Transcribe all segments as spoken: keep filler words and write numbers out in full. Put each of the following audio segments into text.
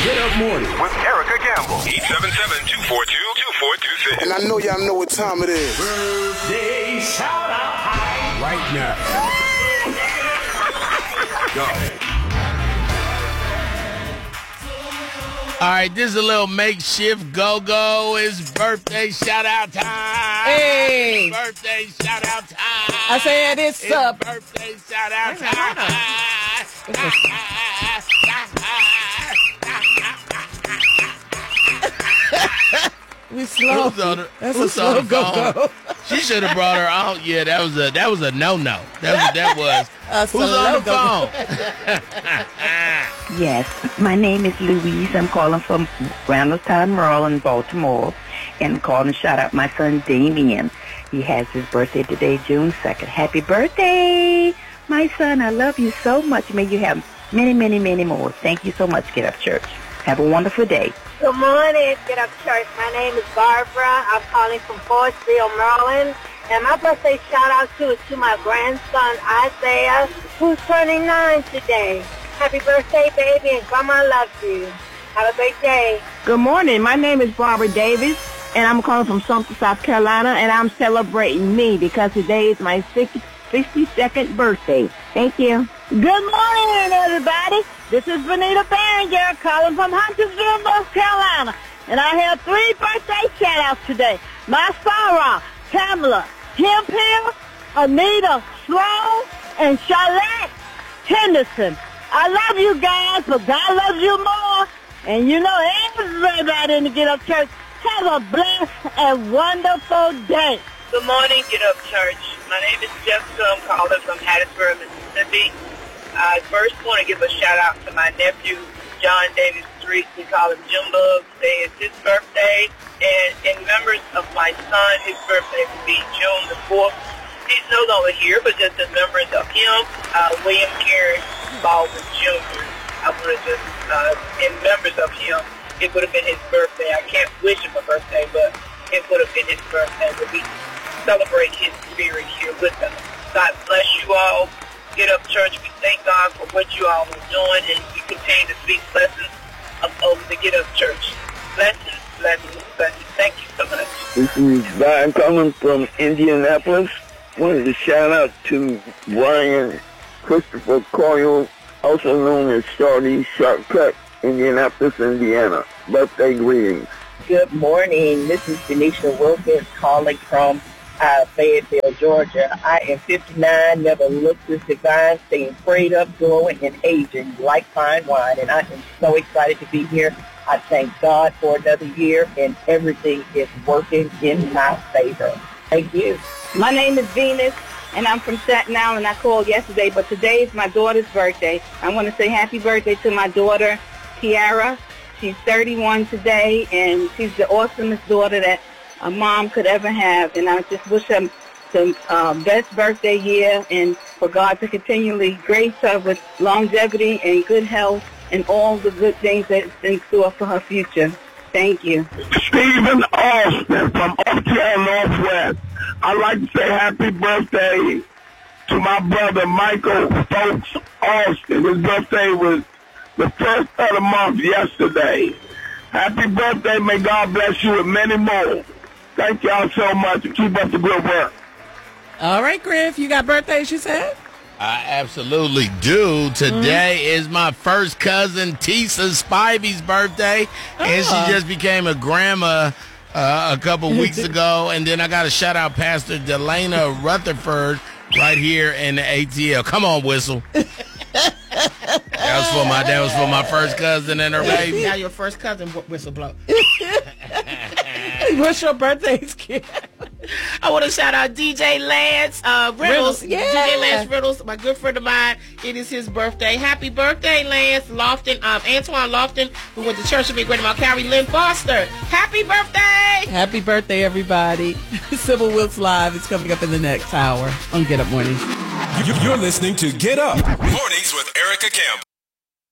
Get Up Morning with Erica Gamble. eight seven seven, two four two, two four two six. And I know y'all know what time it is. Birthday shout out right now. Go. All right, this is a little makeshift go-go. It's birthday shout-out time. Hey. It's birthday shout-out time. I said it's, it's up. birthday shout-out time. We slow. Who's on the, That's who's a slow go-go. She should have brought her out. Yeah, that was a that was a no-no. That was that was. A Who's on the phone? Yes, my name is Louise. I'm calling from Randallstown, Maryland, Baltimore, and calling to shout out my son Damien. He has his birthday today, June second. Happy birthday, my son. I love you so much. May you have many, many, many more. Thank you so much, Get Up Church. Have a wonderful day. Good morning, Get Up Church. My name is Barbara. I'm calling from Forestville, Maryland. And my birthday shout-out to is to my grandson, Isaiah, who's turning nine today. Happy birthday, baby, and Grandma loves you. Have a great day. Good morning. My name is Barbara Davis, and I'm calling from Sumter, South Carolina, and I'm celebrating me because today is my sixty-second birthday. Thank you. Good morning, everybody. This is Benita Barringer calling from Huntersville, North Carolina. And I have three birthday shout-outs today. My Sarah, Pamela, Kim Hill, Anita Sloan, and Charlotte Henderson. I love you guys, but God loves you more. And you know, everybody in the Get Up Church, have a blessed and wonderful day. Good morning, Get Up Church. My name is Jessica. I'm calling from Hattiesburg, Mississippi. I first want to give a shout-out to my nephew, John Davis Street. We call him Junebug. Today is his birthday. And in members of my son, his birthday will be June the fourth. He's no longer here, but just in members of him, uh, William Carey Baldwin Junior I want to just, uh, in members of him, it would have been his birthday. I can't wish him a birthday, but it would have been his birthday. But we celebrate his spirit here with us. God bless you all. Get Up Church. We thank God for what you all are doing, and we continue to speak blessings of, over the Get Up Church. Blessings, blessings, blessings. Thank you so much. This is Brian calling from Indianapolis. Wanted to shout out to Brian Christopher Coyle, also known as Shorty Shortcut, Indianapolis, Indiana. Birthday greetings. Good morning. This is Denisha Wilkins calling from uh, Fayetteville, Georgia. I am fifty-nine, never looked this divine, staying prayed up, glowing, and aging like fine wine. And I am so excited to be here. I thank God for another year, and everything is working in my favor. Thank you. My name is Venus, and I'm from Staten Island. I called yesterday, but today is my daughter's birthday. I want to say happy birthday to my daughter, Tiara. She's thirty-one today, and she's the awesomest daughter that a mom could ever have. And I just wish her the uh, best birthday year, and for God to continually grace her with longevity and good health and all the good things that's in store for her future. Thank you. Stephen Austin from Oak Hill Northwest. I'd like to say happy birthday to my brother Michael Folks Austin. His birthday was the first of the month yesterday. Happy birthday. May God bless you with many more. Thank y'all so much, and keep up the good work. All right, Griff, you got birthdays, you said? I absolutely do. Today mm-hmm. is my first cousin, Tisa Spivey's birthday, oh. and she just became a grandma uh, a couple weeks ago. And then I got to shout out Pastor Delana Rutherford right here in the A T L. Come on, Whistle. That was for my that was for my first cousin and her baby. Now your first cousin whistle blow. What's your birthday, kid? I want to shout out D J Lance uh, Riddles. Riddles, yeah. D J Lance Riddles, my good friend of mine. It is his birthday. Happy birthday, Lance Lofton. Um, Antoine Lofton, who went to church with me, Great Mount Calvary. Lynn Foster. Happy birthday! Happy birthday, everybody. Sybil Wilkes Live is coming up in the next hour on Get Up Mornings. You're listening to Get Up Mornings with Erica Campbell.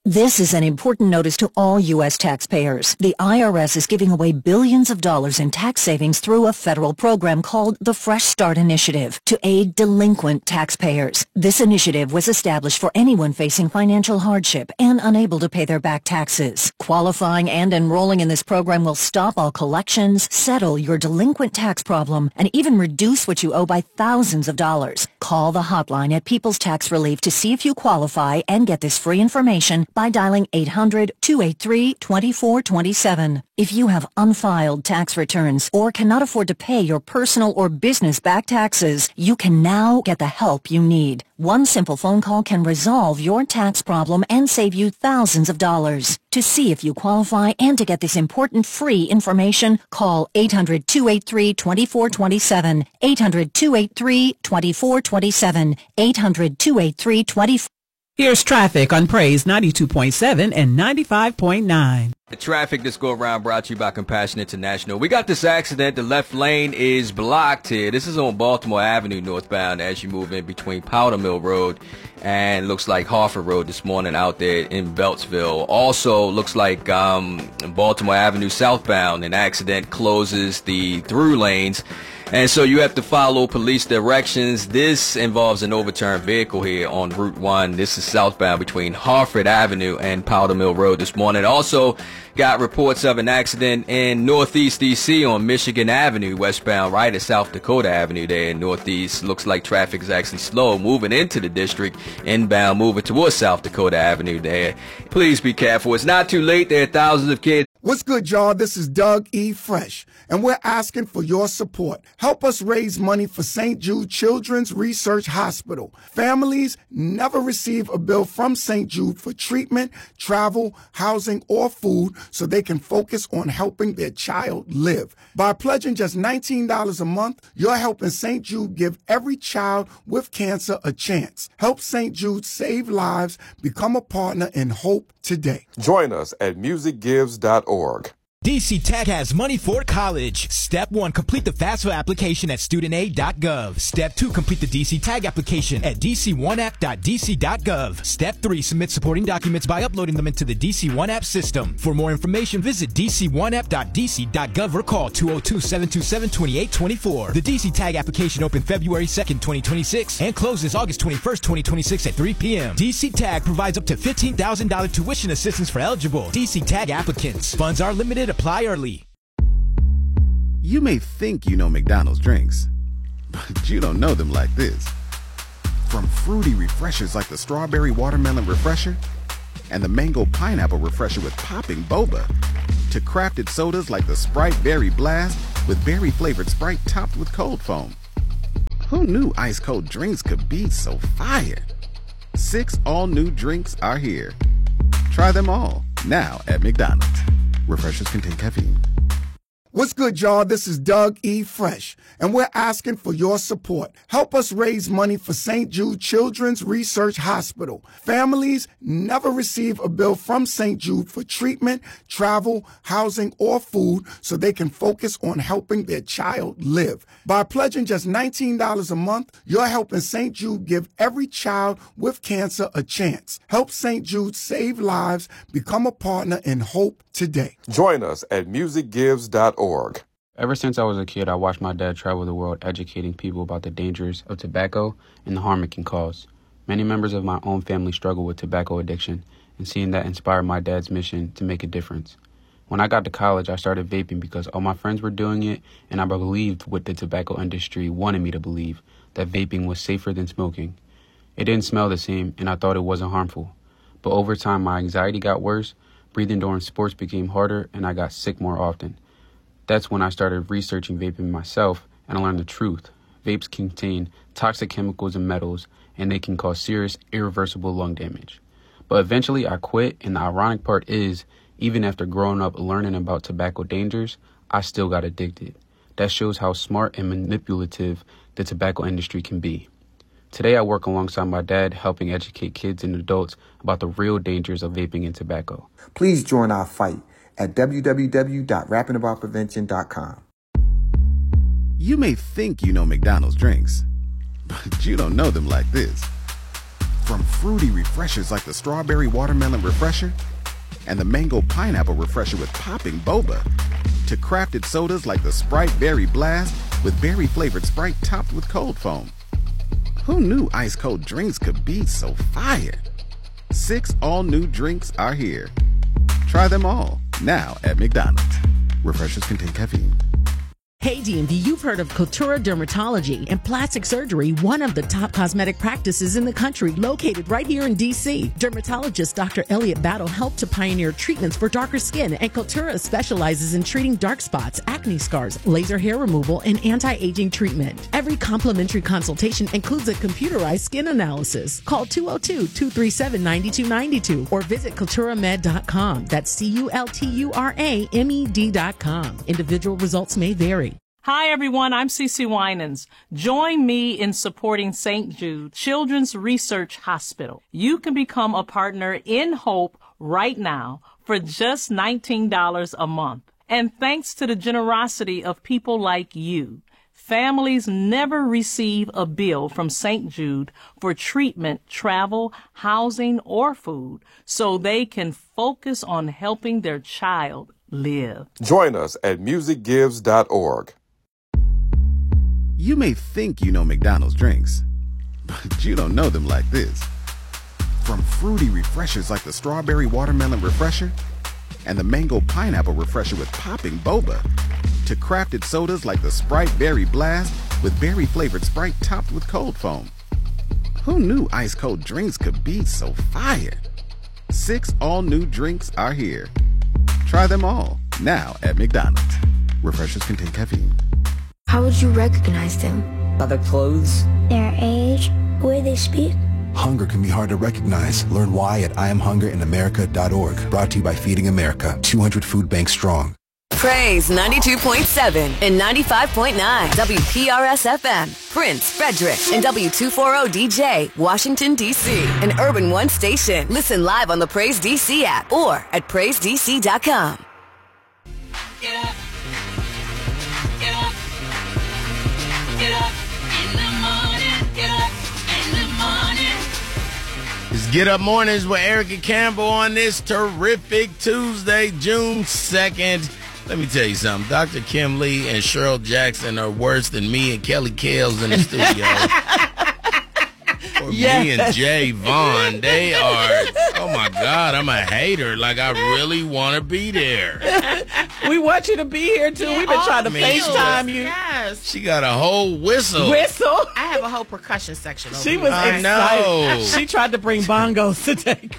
This is an important notice to all U S taxpayers. The I R S is giving away billions of dollars in tax savings through a federal program called the Fresh Start Initiative to aid delinquent taxpayers. This initiative was established for anyone facing financial hardship and unable to pay their back taxes. Qualifying and enrolling in this program will stop all collections, settle your delinquent tax problem, and even reduce what you owe by thousands of dollars. Call the hotline at People's Tax Relief to see if you qualify and get this free information by dialing eight hundred, two eight three, two four two seven. If you have unfiled tax returns or cannot afford to pay your personal or business back taxes, you can now get the help you need. One simple phone call can resolve your tax problem and save you thousands of dollars. To see if you qualify and to get this important free information, call eight hundred, two eight three, two four two seven, eight hundred, two eight three, two four two seven, eight hundred, two eight three, two four. Here's traffic on Praise ninety-two point seven and ninety-five point nine. The traffic this go around brought to you by Compassion International. We got this accident. The left lane is blocked here. This is on Baltimore Avenue northbound as you move in between Powder Mill Road and looks like Harford Road this morning out there in Beltsville. Also looks like um, Baltimore Avenue southbound, an accident closes the through lanes. And so you have to follow police directions. This involves an overturned vehicle here on Route one. This is southbound between Harford Avenue and Powder Mill Road this morning. Also got reports of an accident in Northeast D C on Michigan Avenue, westbound, right at South Dakota Avenue there in Northeast. Looks like traffic is actually slow moving into the district, inbound moving towards South Dakota Avenue there. Please be careful. It's not too late. There are thousands of kids. What's good, y'all? This is Doug E. Fresh, and we're asking for your support. Help us raise money for Saint Jude Children's Research Hospital. Families never receive a bill from Saint Jude for treatment, travel, housing, or food so they can focus on helping their child live. By pledging just nineteen dollars a month, you're helping Saint Jude give every child with cancer a chance. Help Saint Jude save lives. Become a partner in hope today. Join us at music gives dot org. D C Tech has money for college. Step one, complete the FAFSA application at student aid dot gov. Step two, complete the D C Tag application at d c one app dot d c dot gov. Step three, submit supporting documents by uploading them into the D C one App system. For more information, visit d c one app dot d c dot gov or call two oh two, seven two seven, two eight two four. The D C Tag application opened February second, twenty twenty-six and closes August twenty-first, twenty twenty-six at three p.m. D C Tag provides up to fifteen thousand dollars tuition assistance for eligible D C Tag applicants. Funds are limited. Apply early. You may think you know McDonald's drinks, but you don't know them like this. From fruity refreshers like the Strawberry Watermelon Refresher and the Mango Pineapple Refresher with popping boba, to crafted sodas like the Sprite Berry Blast with berry-flavored Sprite topped with cold foam. Who knew ice-cold drinks could be so fire? Six all-new drinks are here. Try them all, now at McDonald's. Refreshers contain caffeine. What's good, y'all? This is Doug E. Fresh, and we're asking for your support. Help us raise money for Saint Jude Children's Research Hospital. Families never receive a bill from Saint Jude for treatment, travel, housing, or food so they can focus on helping their child live. By pledging just nineteen dollars a month, you're helping Saint Jude give every child with cancer a chance. Help Saint Jude save lives. Become a partner in hope today. Join us at music gives dot org. Ever since I was a kid, I watched my dad travel the world educating people about the dangers of tobacco and the harm it can cause. Many members of my own family struggle with tobacco addiction, and seeing that inspired my dad's mission to make a difference. When I got to college, I started vaping because all my friends were doing it, and I believed what the tobacco industry wanted me to believe, that vaping was safer than smoking. It didn't smell the same, and I thought it wasn't harmful. But over time, my anxiety got worse, breathing during sports became harder, and I got sick more often. That's when I started researching vaping myself, and I learned the truth. Vapes contain toxic chemicals and metals, and they can cause serious, irreversible lung damage. But eventually I quit, and the ironic part is, even after growing up learning about tobacco dangers, I still got addicted. That shows how smart and manipulative the tobacco industry can be. Today I work alongside my dad, helping educate kids and adults about the real dangers of vaping and tobacco. Please join our fight at w w w dot rapping about prevention dot com. You may think you know McDonald's drinks, but you don't know them like this. From fruity refreshers like the Strawberry Watermelon Refresher and the Mango Pineapple Refresher with popping boba, to crafted sodas like the Sprite Berry Blast with berry-flavored Sprite topped with cold foam. Who knew ice-cold drinks could be so fire? Six all-new drinks are here. Try them all, now at McDonald's. Refreshers contain caffeine. Hey D M V, you've heard of Cultura Dermatology and plastic surgery, one of the top cosmetic practices in the country, located right here in D C. Dermatologist Doctor Elliot Battle helped to pioneer treatments for darker skin, and Cultura specializes in treating dark spots, acne scars, laser hair removal, and anti-aging treatment. Every complimentary consultation includes a computerized skin analysis. Call two oh two, two three seven, nine two nine two or visit cultura med dot com. That's C U L T U R A M E D dot com. Individual results may vary. Hi, everyone. I'm Cece Winans. Join me in supporting Saint Jude Children's Research Hospital. You can become a partner in Hope right now for just nineteen dollars a month. And thanks to the generosity of people like you, families never receive a bill from Saint Jude for treatment, travel, housing, or food, so they can focus on helping their child live. Join us at music gives dot org. You may think you know McDonald's drinks, but you don't know them like this. From fruity refreshers like the Strawberry Watermelon Refresher and the Mango Pineapple Refresher with popping boba, to crafted sodas like the Sprite Berry Blast with berry-flavored Sprite topped with cold foam. Who knew ice-cold drinks could be so fire? Six all-new drinks are here. Try them all, now at McDonald's. Refreshers contain caffeine. How would you recognize them? By their clothes, their age, the way they speak. Hunger can be hard to recognize. Learn why at I am hunger in america dot org. Brought to you by Feeding America, two hundred food banks strong. Praise ninety-two point seven and ninety-five point nine W P R S F M, Prince, Frederick, and W two forty D J, Washington, D C, an Urban One station. Listen live on the Praise D C app or at praise d c dot com. Get up. Get up. Get up in the morning. Get up in the morning. It's Get Up Mornings with Erica Campbell on this terrific Tuesday, June second. Let me tell you something. Doctor Kim Lee and Cheryl Jackson are worse than me and Kelly Kales in the studio. Or yes. Me and Jay Vaughn. They are, oh my God, I'm a hater. Like, I really want to be there. We want you to be here, too. Yeah, We've been trying to FaceTime you. Yes. She got a whole whistle. Whistle? I have a whole percussion section over She here. was I excited. know. She tried to bring bongos today.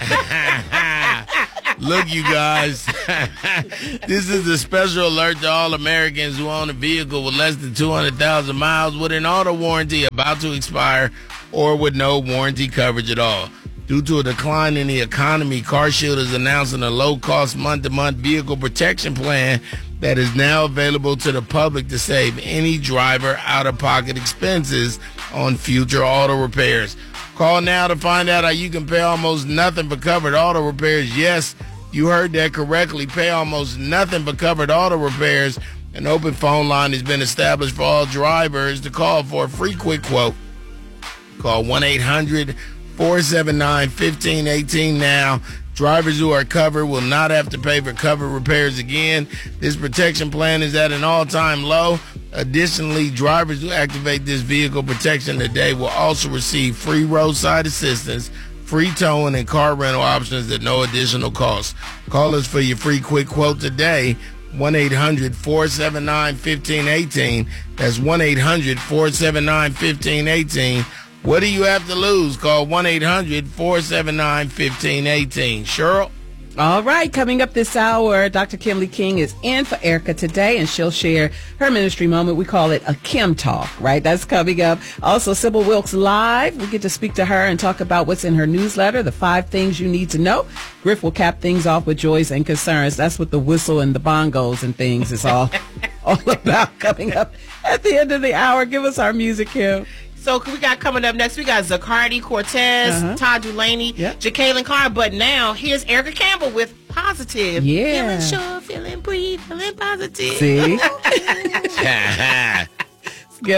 Look, you guys, this is a special alert to all Americans who own a vehicle with less than two hundred thousand miles with an auto warranty about to expire or with no warranty coverage at all. Due to a decline in the economy, CarShield is announcing a low-cost month-to-month vehicle protection plan that is now available to the public to save any driver out-of-pocket expenses on future auto repairs. Call now to find out how you can pay almost nothing for covered auto repairs. Yes, you heard that correctly. Pay almost nothing for covered auto repairs. An open phone line has been established for all drivers to call for a free quick quote. Call one eight hundred, four seven nine, one five one eight now. Drivers who are covered will not have to pay for covered repairs again. This protection plan is at an all-time low. Additionally, drivers who activate this vehicle protection today will also receive free roadside assistance, free towing, and car rental options at no additional cost. Call us for your free quick quote today, one eight hundred, four seven nine, one five one eight. That's one eight hundred, four seven nine, one five one eight. What do you have to lose? Call one eight hundred, four seven nine, one five one eight. Cheryl? All right, coming up this hour, Doctor Kimberly King is in for Erica today, and she'll share her ministry moment. We call it a Kim Talk, right? That's coming up. Also, Sybil Wilkes Live. We get to speak to her and talk about what's in her newsletter, the five things you need to know. Griff will cap things off with joys and concerns. That's what the whistle and the bongos and things is all, all about coming up at the end of the hour. Give us our music, Kim. So we got coming up next, we got Zacardi Cortez, uh-huh. Todd Dulaney, yep. Jacqueline Carr. But now, here's Erica Campbell with Positive. Yeah. Feeling sure, feeling breathe, feeling positive. See?